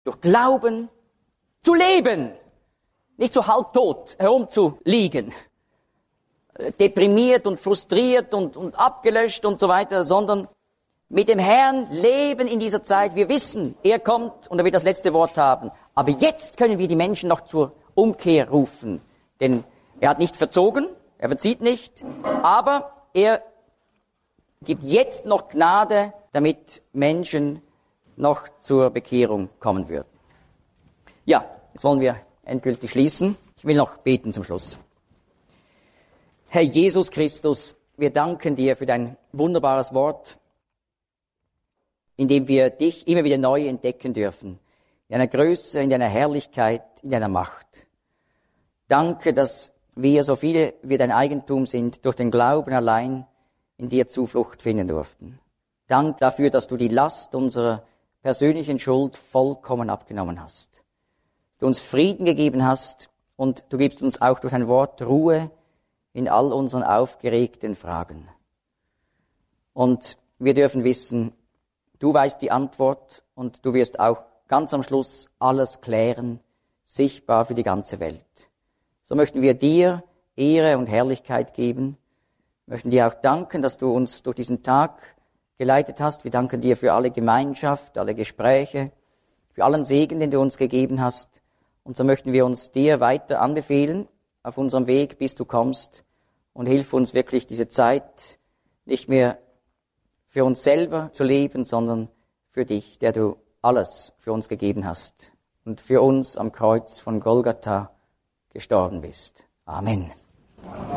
durch Glauben zu leben. Nicht so halbtot herumzuliegen, deprimiert und frustriert und abgelöscht und so weiter, sondern mit dem Herrn leben in dieser Zeit. Wir wissen, er kommt und er wird das letzte Wort haben. Aber jetzt können wir die Menschen noch zur Umkehr rufen. Denn er hat nicht verzogen, er verzieht nicht, aber er gibt jetzt noch Gnade, damit Menschen noch zur Bekehrung kommen würden. Ja, jetzt wollen wir endgültig schließen. Ich will noch beten zum Schluss. Herr Jesus Christus, wir danken dir für dein wunderbares Wort, in dem wir dich immer wieder neu entdecken dürfen. In deiner Größe, in deiner Herrlichkeit, in deiner Macht. Danke, dass wir, so viele wir dein Eigentum sind, durch den Glauben allein in dir Zuflucht finden durften. Dank dafür, dass du die Last unserer persönlichen Schuld vollkommen abgenommen hast. Dass du uns Frieden gegeben hast und du gibst uns auch durch dein Wort Ruhe in all unseren aufgeregten Fragen. Und wir dürfen wissen, du weißt die Antwort und du wirst auch ganz am Schluss alles klären, sichtbar für die ganze Welt. So möchten wir dir Ehre und Herrlichkeit geben, möchten dir auch danken, dass du uns durch diesen Tag geleitet hast. Wir danken dir für alle Gemeinschaft, alle Gespräche, für allen Segen, den du uns gegeben hast. Und so möchten wir uns dir weiter anbefehlen auf unserem Weg, bis du kommst. Und hilf uns wirklich, diese Zeit nicht mehr für uns selber zu leben, sondern für dich, der du alles für uns gegeben hast und für uns am Kreuz von Golgatha gestorben bist. Amen.